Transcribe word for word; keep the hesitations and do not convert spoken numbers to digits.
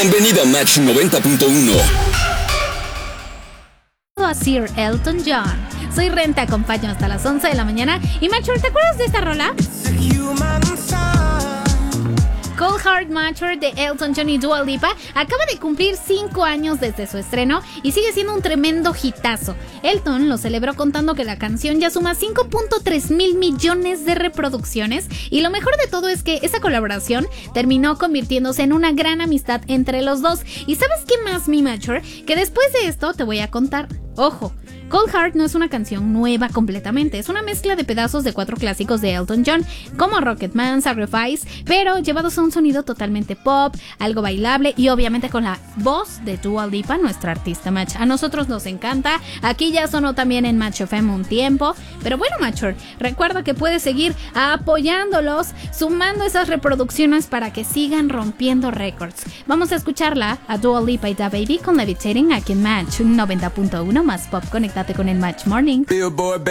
Bienvenido a Match noventa punto uno. A Sir Elton John. Soy Ren, te acompaño hasta las once de la mañana. Y Mature, ¿te acuerdas de esta rola? Cold Heart Mature de Elton John y Dua Lipa acaba de cumplir cinco años desde su estreno y sigue siendo un tremendo hitazo. Elton lo celebró contando que la canción ya suma cinco punto tres mil millones de reproducciones, y lo mejor de todo es que esa colaboración terminó convirtiéndose en una gran amistad entre los dos. ¿Y sabes qué más, mi Mature? Que después de esto te voy a contar. Ojo, Cold Heart no es una canción nueva completamente, es una mezcla de pedazos de cuatro clásicos de Elton John, como Rocketman, Sacrifice, pero llevados a un sonido totalmente pop, algo bailable y obviamente con la voz de Dua Lipa, nuestra artista Match. A nosotros nos encanta, aquí ya sonó también en Match F M un tiempo, pero bueno, Mature, recuerda que puedes seguir apoyándolos, sumando esas reproducciones para que sigan rompiendo récords. Vamos a escucharla a Dua Lipa y DaBaby con Levitating aquí en Match noventa punto uno, más pop. Conéctate con el Match Morning.